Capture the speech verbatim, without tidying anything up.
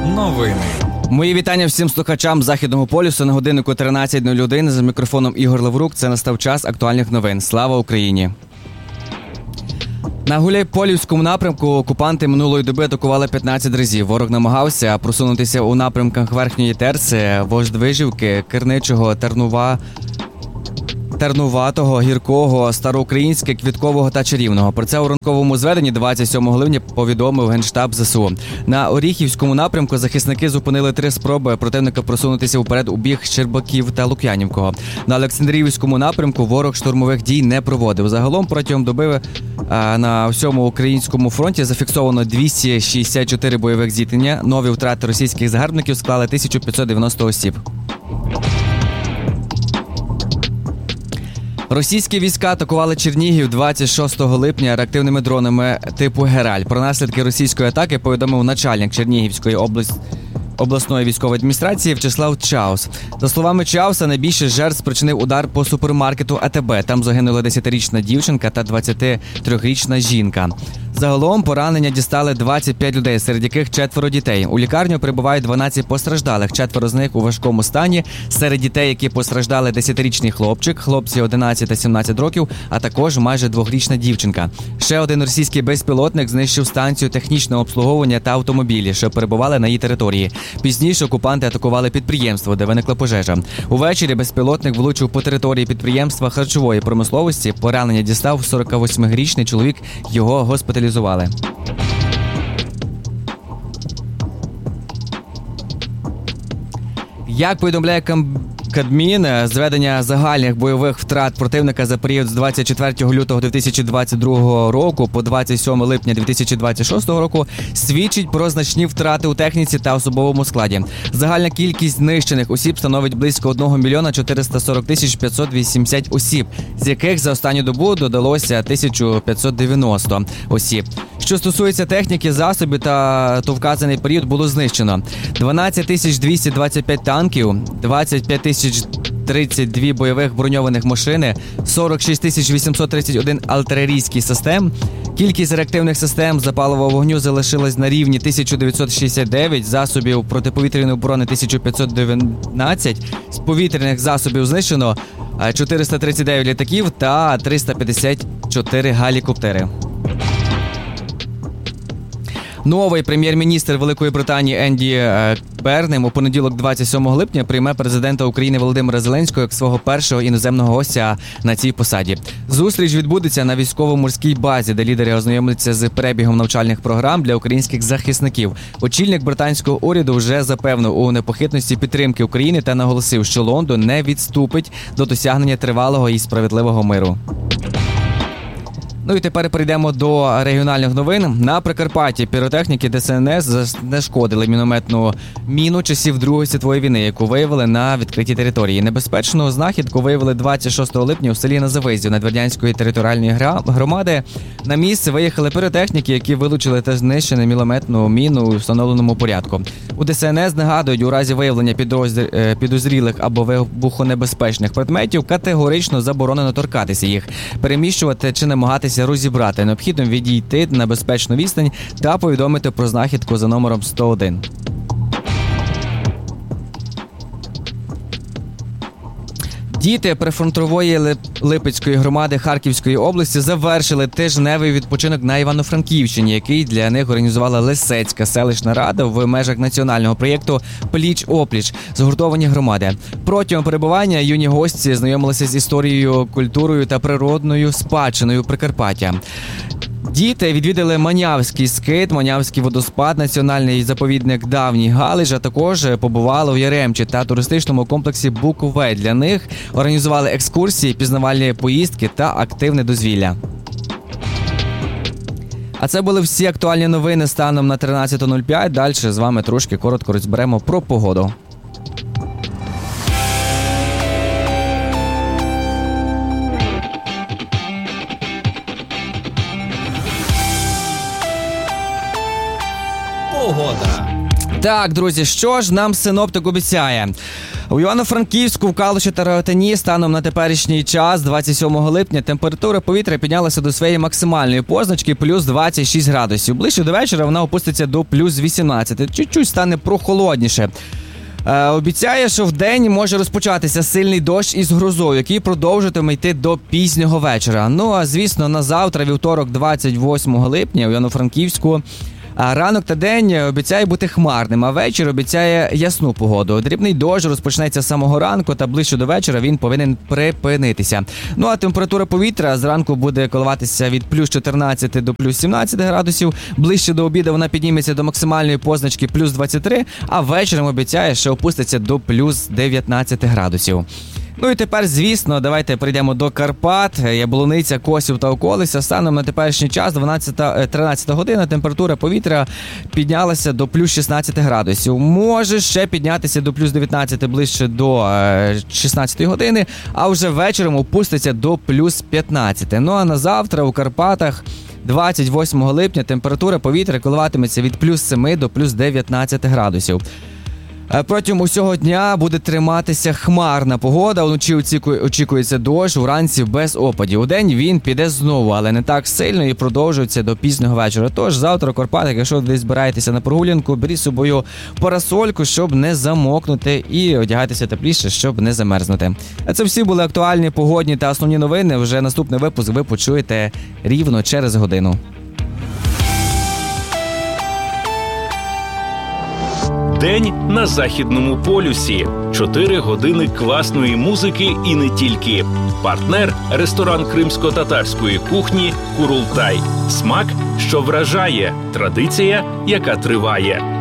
Новини. Мої вітання всім слухачам Західного полюсу на годиннику тринадцять нуль один. За мікрофоном Ігор Лаврук. Це настав час актуальних новин. Слава Україні! На Гуляйполівському напрямку окупанти минулої доби атакували п'ятнадцять разів. Ворог намагався просунутися у напрямках Верхньої Терси, Воздвижівки, Керничого, Тернува, Тернуватого, Гіркого, Староукраїнське, Квіткового та Чарівного. Про це у ранковому зведенні двадцять сьомого липня повідомив Генштаб ЗСУ. На Оріхівському напрямку захисники зупинили три спроби противника просунутися вперед у бік Щербаків та Лук'янівкого. На Олександрівському напрямку ворог штурмових дій не проводив. Загалом протягом доби на всьому українському фронті зафіксовано двісті шістдесят чотири бойових зіткнення. Нові втрати російських загарбників склали тисячу п'ятсот дев'яносто осіб. Російські війська атакували Чернігів двадцять шостого липня реактивними дронами типу «Гераль». Про наслідки російської атаки повідомив начальник Чернігівської області. обласної військової адміністрації В'ячеслав Чаус. За словами Чауса, найбільше жертв спричинив удар по супермаркету АТБ. Там загинула десятирічна дівчинка та двадцятитрирічна жінка. Загалом поранення дістали двадцять п'ять людей, серед яких четверо дітей. У лікарню прибувають дванадцять постраждалих, четверо з них у важкому стані. Серед дітей, які постраждали, десятирічний хлопчик, хлопці одинадцять та сімнадцять років, а також майже двохрічна дівчинка. Ще один російський безпілотник знищив станцію технічного обслуговування та автомобілі, що перебували на її території. Пізніше окупанти атакували підприємство, де виникла пожежа. Увечері безпілотник влучив по території підприємства харчової промисловості. Поранення дістав сорокавосьмирічний чоловік, його госпіталізували. Як повідомляє Кабмін, зведення загальних бойових втрат противника за період з двадцять четвертого лютого дві тисячі двадцять другого року по двадцять сьомого липня дві тисячі двадцять шостого року свідчить про значні втрати у техніці та особовому складі. Загальна кількість знищених осіб становить близько один мільйон чотириста сорок тисяч п'ятсот вісімдесят осіб, з яких за останню добу додалося тисяча п'ятсот дев'яносто осіб. Що стосується техніки, засобів, та то вказаний період було знищено дванадцять тисяч двісті двадцять п'ять танків, двадцять п'ять тисяч тридцять дві бойових броньованих машини, сорок шість тисяч вісімсот тридцять один артилерійський систем. Кількість реактивних систем запалового вогню залишилась на рівні тисяча дев'ятсот шістдесят дев'ять, засобів протиповітряної оборони тисяча п'ятсот дев'ятнадцять, з повітряних засобів знищено чотириста тридцять дев'ять літаків та триста п'ятдесят чотири гелікоптери. Новий прем'єр-міністр Великої Британії Енді Бернем у понеділок двадцять сьомого липня прийме президента України Володимира Зеленського як свого першого іноземного гостя на цій посаді. Зустріч відбудеться на військово-морській базі, де лідери ознайомляться з перебігом навчальних програм для українських захисників. Очільник британського уряду вже запевнив у непохитності підтримки України та наголосив, що Лондон не відступить до досягнення тривалого і справедливого миру. Ну і тепер перейдемо до регіональних новин. На Прикарпатті піротехніки ДСНС знешкодили мінометну міну часів Другої світової війни, яку виявили на відкритій території. Небезпечну знахідку виявили двадцять шостого липня у селі Назавизів Надвірнянської територіальної громади. На місце виїхали піротехніки, які вилучили та знищили мінометну міну у встановленому порядку. У ДСНС нагадують, у разі виявлення підозрілих або вибухонебезпечних предметів категорично заборонено торкатися їх, переміщувати чи намагатися розібрати. Необхідно відійти на безпечну відстань та повідомити про знахідку за номером сто один. Діти прифронтової Липецької громади Харківської області завершили тижневий відпочинок на Івано-Франківщині, який для них організувала Лисецька селищна рада в межах національного проєкту «Пліч-опліч» згуртовані громади. Протягом перебування юні гості знайомилися з історією, культурою та природною спадщиною Прикарпаття. Діти відвідали Манявський скит, Манявський водоспад, національний заповідник Давній Галич, а також побували у Яремчі та туристичному комплексі Буковель. Для них організували екскурсії, пізнавальні поїздки та активне дозвілля. А це були всі актуальні новини станом на тринадцята нуль п'ять. Далі з вами трошки коротко розберемо про погоду. Погода. Так, друзі, що ж нам синоптик обіцяє? У Івано-Франківську, в Калуші та Рогатині станом на теперішній час, двадцять сьомого липня, температура повітря піднялася до своєї максимальної позначки плюс двадцять шість градусів. Ближче до вечора вона опуститься до плюс вісімнадцять. Чуть-чуть стане прохолодніше. Е, обіцяє, що в день може розпочатися сильний дощ із грозою, який продовжуватиме йти до пізнього вечора. Ну а звісно, на завтра, вівторок, двадцять восьмого липня, у Івано-Франківську, а ранок та день обіцяє бути хмарним, а вечір обіцяє ясну погоду. Дрібний дощ розпочнеться з самого ранку, та ближче до вечора він повинен припинитися. Ну а температура повітря зранку буде коливатися від плюс чотирнадцять до плюс сімнадцять градусів. Ближче до обіду вона підніметься до максимальної позначки плюс двадцять три, а вечором обіцяє, що опуститься до плюс дев'ятнадцять градусів. Ну і тепер, звісно, давайте перейдемо до Карпат. Яблуниця, Косів та околиця. Станом на теперішній час, дванадцята-тринадцята година, температура повітря піднялася до плюс шістнадцять градусів. Може ще піднятися до плюс дев'ятнадцять ближче до шістнадцятої години, а вже вечором опуститься до плюс п'ятнадцять. Ну а на завтра у Карпатах двадцять восьмого липня температура повітря коливатиметься від плюс семи до плюс дев'ятнадцять градусів. Протягом усього дня буде триматися хмарна погода, вночі очікується дощ, уранці без опадів. Удень він піде знову, але не так сильно і продовжується до пізнього вечора. Тож завтра у Карпатах, якщо ви збираєтеся на прогулянку, беріть з собою парасольку, щоб не замокнути, і одягайтеся тепліше, щоб не замерзнути. А це всі були актуальні погодні та основні новини. Вже наступний випуск ви почуєте рівно через годину. День на Західному полюсі. Чотири години класної музики і не тільки. Партнер – ресторан кримсько-татарської кухні «Курултай». Смак, що вражає. Традиція, яка триває.